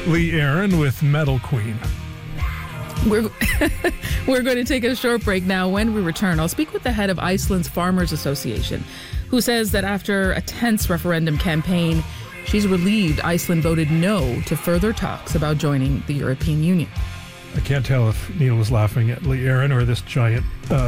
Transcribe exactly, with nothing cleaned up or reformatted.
Lee Aaron with Metal Queen. We're, we're going to take a short break now. When we return, I'll speak with the head of Iceland's Farmers Association, who says that after a tense referendum campaign, she's relieved Iceland voted no to further talks about joining the European Union. I can't tell if Neil was laughing at Lee Aaron or this giant uh,